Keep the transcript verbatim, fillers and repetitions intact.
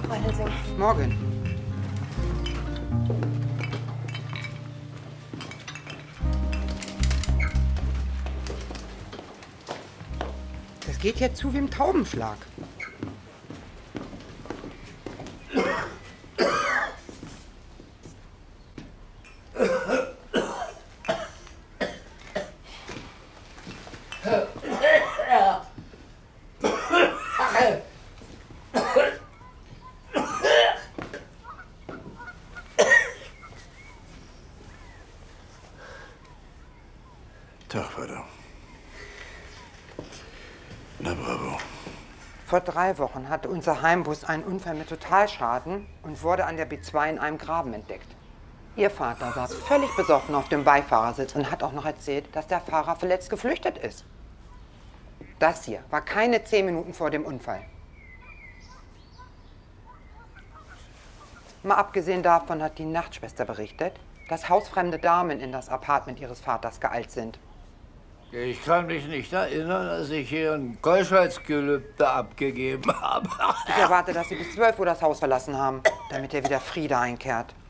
Frau Helsing. Morgen. Das geht jetzt zu wie im Taubenschlag. Tag, Vater. Na, bravo. Vor drei Wochen hatte unser Heimbus einen Unfall mit Totalschaden und wurde an der B zwei in einem Graben entdeckt. Ihr Vater saß völlig besoffen auf dem Beifahrersitz und hat auch noch erzählt, dass der Fahrer verletzt geflüchtet ist. Das hier war keine zehn Minuten vor dem Unfall. Mal abgesehen davon hat die Nachtschwester berichtet, dass hausfremde Damen in das Apartment ihres Vaters geeilt sind. Ich kann mich nicht erinnern, dass ich hier ein Keuschheitsgelübde abgegeben habe. Ich erwarte, dass Sie bis zwölf Uhr das Haus verlassen haben, damit hier wieder Friede einkehrt.